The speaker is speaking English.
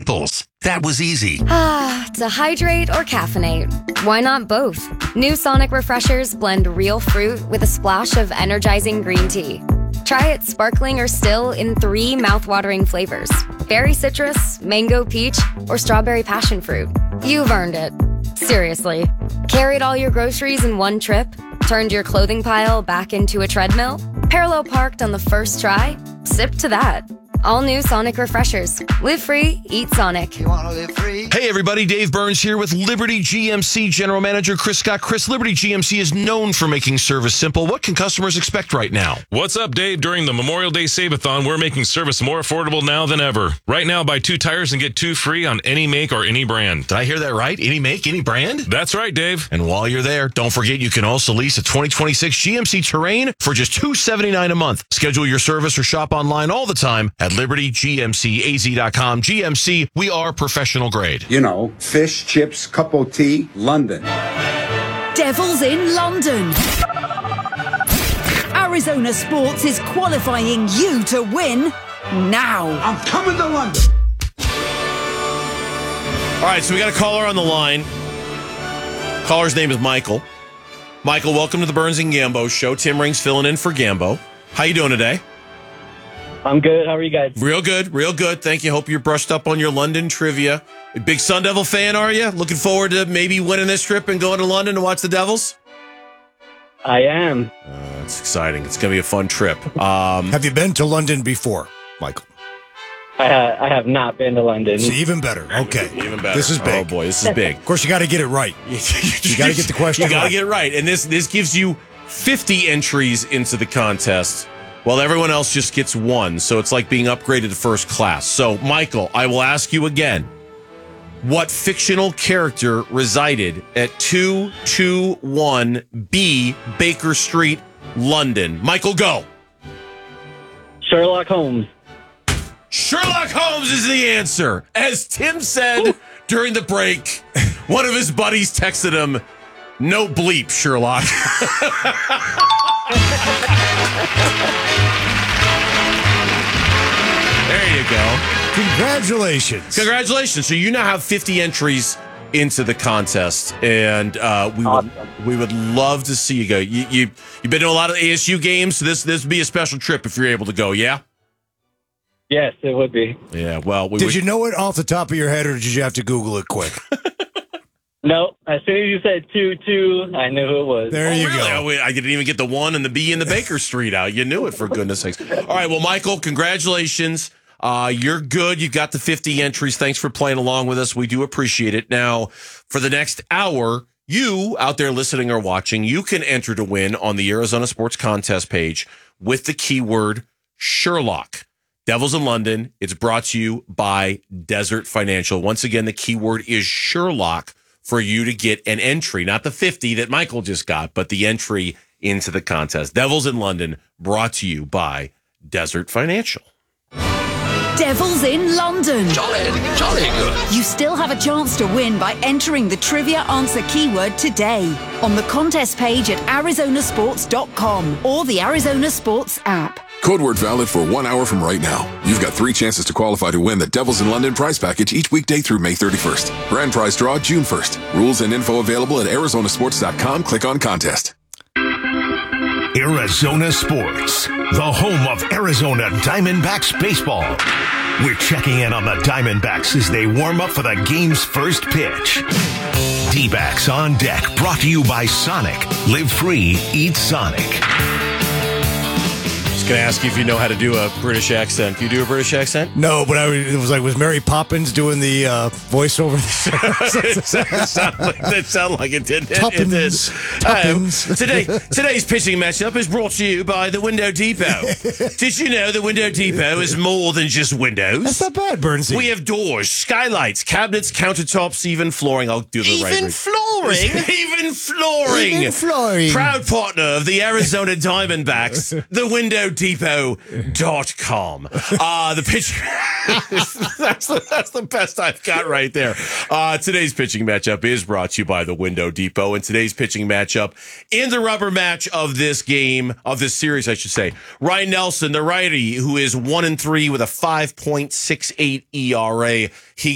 Simples. That was easy. To hydrate or caffeinate. Why not both? New Sonic Refreshers blend real fruit with a splash of energizing green tea. Try it sparkling or still in 3 mouth-watering flavors. Berry citrus, mango peach, or strawberry passion fruit. You've earned it. Seriously. Carried all your groceries in one trip? Turned your clothing pile back into a treadmill? Parallel parked on the first try? Sip to that. All new Sonic Refreshers. Live free, eat Sonic. You want to live free? Hey, everybody. Dave Burns here with Liberty GMC General Manager Chris Scott. Chris, Liberty GMC is known for making service simple. What can customers expect right now? What's up, Dave? During the Memorial Day Save-a-thon, we're making service more affordable now than ever. Right now, buy 2 tires and get 2 free on any make or any brand. Did I hear that right? Any make, any brand? That's right, Dave. And while you're there, don't forget you can also lease a 2026 GMC Terrain for just $279 a month. Schedule your service or shop online all the time at LibertyGMCAZ.com. GMC, we are professional grade. You know, fish, chips, cup of tea, London. Devils in London. Arizona Sports is qualifying you to win now. I'm coming to London. All right, so we got a caller on the line. Caller's name is Michael. Michael, welcome to the Burns and Gambo show. Tim Ring's filling in for Gambo. How you doing today? I'm good. How are you guys? Real good, real good. Thank you. Hope you're brushed up on your London trivia. A big Sun Devil fan, are you? Looking forward to maybe winning this trip and going to London to watch the Devils? I am. It's exciting. It's going to be a fun trip. Have you been to London before, Michael? I have not been to London. So even better. Okay. Even better. This is big. Oh, boy, this is big. Of course, you got to get it right. You got to get the question You got to right. get it right. And this gives you 50 entries into the contest, while everyone else just gets 1. So it's like being upgraded to first class. So, Michael, I will ask you again. What fictional character resided at 221B Baker Street, London? Michael, go. Sherlock Holmes. Sherlock Holmes is the answer. As Tim said during the break, one of his buddies texted him, "No bleep, Sherlock." There you go. Congratulations. Congratulations. So you now have 50 entries into the contest, and we would love to see you go. You've been to a lot of ASU games, so this would be a special trip if you're able to go, yeah? Yes, it would be. Yeah, well... Did you know it off the top of your head, or did you have to Google it quick? No, as soon as you said 2-2, I knew who it was. There you really? go. I didn't even get the 1 and the B in the Baker Street out. You knew it, for goodness sakes. All right, well, Michael, congratulations. You're good. You got the 50 entries. Thanks for playing along with us. We do appreciate it. Now, for the next hour, you out there listening or watching, you can enter to win on the Arizona Sports Contest page with the keyword Sherlock. Devils in London. It's brought to you by Desert Financial. Once again, the keyword is Sherlock for you to get an entry, not the 50 that Michael just got, but the entry into the contest. Devils in London, brought to you by Desert Financial. Devils in London. Jolly good. You still have a chance to win by entering the trivia answer keyword today on the contest page at arizonasports.com or the Arizona Sports app. Code word valid for 1 hour from right now. You've got 3 chances to qualify to win the Devils in London prize package each weekday through May 31st. Grand prize draw June 1st. Rules and info available at arizonasports.com. Click on contest. Arizona Sports, the home of Arizona Diamondbacks baseball. We're checking in on the Diamondbacks as they warm up for the game's first pitch. D-backs on deck, brought to you by Sonic. Live free, eat Sonic. Just going to ask you if you know how to do a British accent. Do you do a British accent? No, but was Mary Poppins doing the voiceover? That sounded like it did. Tuppence. Today's pitching matchup is brought to you by the Window Depot. Did you know the Window Depot is more than just windows? That's not bad, Burnsy. We have doors, skylights, cabinets, countertops, even flooring. I'll do the right Even read. flooring? Even flooring. Even flooring. Proud partner of the Arizona Diamondbacks, thewindowdepot.com. The pitch. that's the best I've got right there. Today's pitching matchup is brought to you by the Window Depot, and today's pitching matchup in the rubber match of this game, of this series, I should say. Ryan Nelson, the righty, who is 1-3 with a 5.68 ERA. He